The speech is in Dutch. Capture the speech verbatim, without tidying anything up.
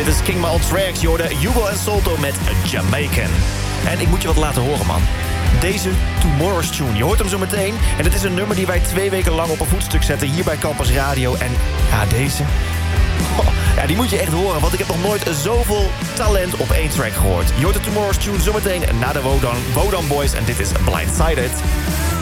Dit is King on Tracks. Je hoorde Hugo en Solto met Jamaican. En ik moet je wat laten horen, man. Deze Tomorrow's Tune, je hoort hem zo meteen. En het is een nummer die wij twee weken lang op een voetstuk zetten... hier bij Campus Radio. En ja, deze... Oh, ja, die moet je echt horen, want ik heb nog nooit zoveel talent op één track gehoord. Je hoort de Tomorrow's Tune zometeen na de Wodan, Wodan Boys en dit is Blindsided.